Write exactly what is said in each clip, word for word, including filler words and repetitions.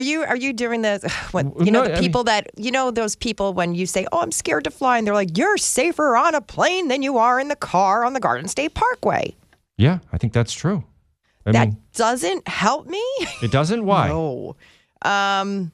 Are you are you doing this? When, you know, No, the I people mean- that, you know, those people when you say, oh, I'm scared to fly, and they're like, you're safer on a plane than you are in the car on the Garden State Parkway. Yeah, I think that's true. I that mean, doesn't help me. it doesn't? Why? No. Um,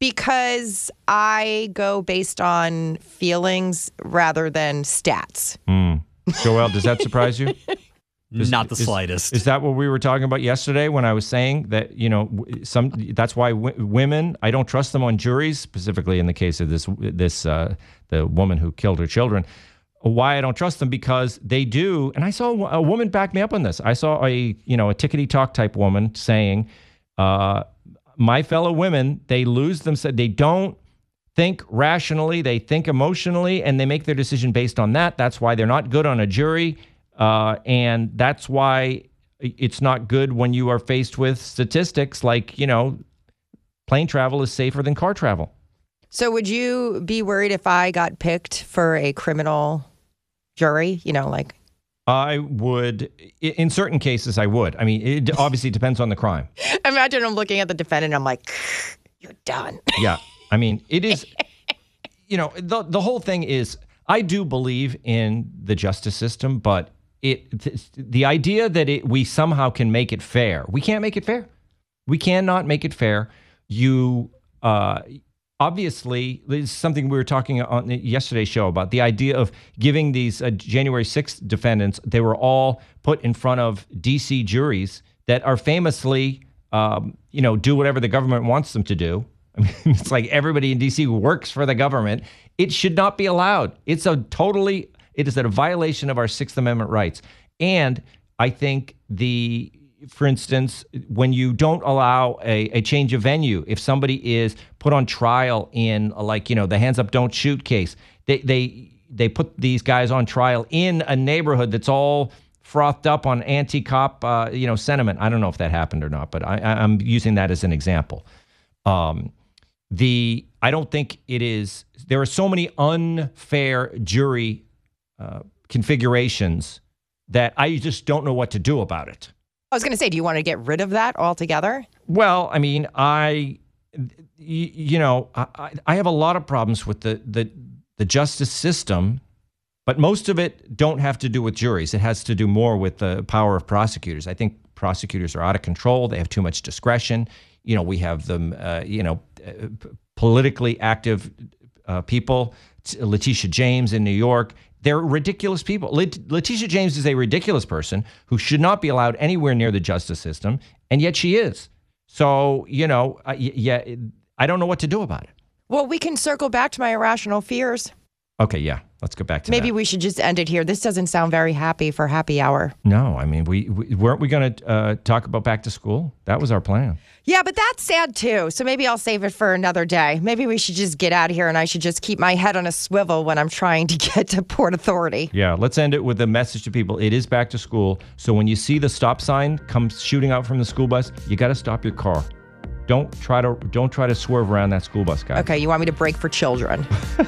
because I go based on feelings rather than stats. Mm. Joel, does that surprise you? Is, Not the is, slightest. Is that what we were talking about yesterday when I was saying that, you know, some that's why w- women, I don't trust them on juries, specifically in the case of this, this uh, the woman who killed her children. Why I don't trust them? Because they do. And I saw a woman back me up on this. I saw a, you know, a tickety talk type woman saying, uh, my fellow women, they lose them. Said they don't think rationally. They think emotionally and they make their decision based on that. That's why they're not good on a jury. Uh, and that's why it's not good when you are faced with statistics like, you know, plane travel is safer than car travel. So would you be worried if I got picked for a criminal jury? You know, like. I would, in certain cases, I would. I mean, it obviously depends on the crime. Imagine I'm looking at the defendant and I'm like, you're done. Yeah. I mean, it is, you know, the, the whole thing is, I do believe in the justice system, but It th- the idea that it, we somehow can make it fair, we can't make it fair. We cannot make it fair. You uh, obviously, this is something we were talking on yesterday's show about the idea of giving these uh, January sixth defendants. They were all put in front of D C juries that are famously, um, you know, do whatever the government wants them to do. I mean, it's like everybody in D C works for the government. It should not be allowed. It's a totally It is a violation of our Sixth Amendment rights. And I think the, for instance, when you don't allow a, a change of venue, if somebody is put on trial in like, you know, the hands up, don't shoot case, they, they, they put these guys on trial in a neighborhood that's all frothed up on anti-cop, uh, you know, sentiment. I don't know if that happened or not, but I, I'm using that as an example. Um, the, I don't think it is, there are so many unfair jury Uh, configurations that I just don't know what to do about it. I was going to say, do you want to get rid of that altogether? Well, I mean, I, you, you know, I, I have a lot of problems with the, the the justice system, but most of it don't have to do with juries. It has to do more with the power of prosecutors. I think prosecutors are out of control. They have too much discretion. You know, we have them, uh, you know, uh, politically active uh, people. Letitia James in New York. They're ridiculous people. Let- Letitia James is a ridiculous person who should not be allowed anywhere near the justice system, and yet she is. So, you know, uh, y- yeah, I don't know what to do about it. Well, we can circle back to my irrational fears. Okay, yeah, let's go back to Maybe that. we should just end it here. This doesn't sound very happy for happy hour. No, I mean, we, we weren't we going to uh, talk about back to school? That was our plan. Yeah, but that's sad too. So maybe I'll save it for another day. Maybe we should just get out of here and I should just keep my head on a swivel when I'm trying to get to Port Authority. Yeah, let's end it with a message to people. It is back to school. So when you see the stop sign come shooting out from the school bus, you got to stop your car. Don't try to don't try to swerve around that school bus, guy. Okay, you want me to break for children?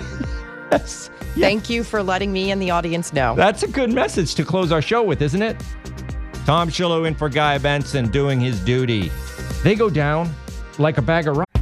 Yes. Thank you for letting me and the audience know. That's a good message to close our show with, isn't it? Tom Shillow in for Guy Benson doing his duty. They go down like a bag of rice.